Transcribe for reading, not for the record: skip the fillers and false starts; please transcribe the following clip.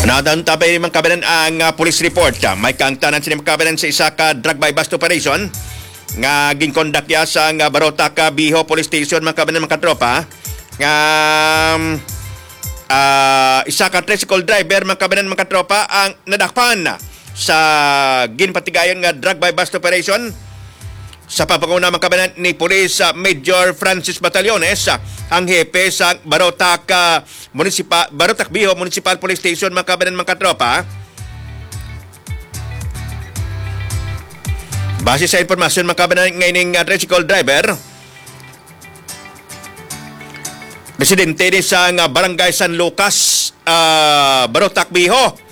Nadang tabay mga kabanan ang police report. May kaangtanan sila mga kabanan sa isa ka drug by bust operation nga ginkondak ya sa Barotac Biho Police Station mga kabanan mga katropa. Nga isa ka tricycle driver mga kabanan mga katropa ang nadakpan sa ginpatigayon nga drug by bust operation sa papanguna mga kabanan ni Police Major Francis Batallones, ang hepe sa Barotac Biho Municipal Police Station mga kabanan mga katropa. Base sa informasyon mga kabanan ngayong tricycle driver, residente ni sa Barangay San Lucas, Barotac Biho,